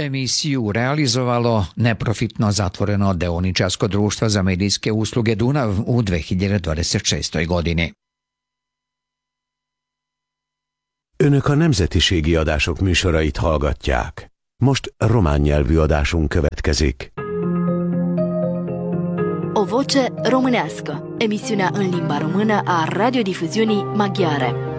Emisiju realizovalo neprofitno zatvoreno deoničarsko društvo za medijske usluge Dunav u 2026. godini. Önök a nemzetiségi adások műsorait hallgatják. Most román nyelvű adásunk következik. O voce românească, emisiunea în limba română a radiodifuziunii maghiare.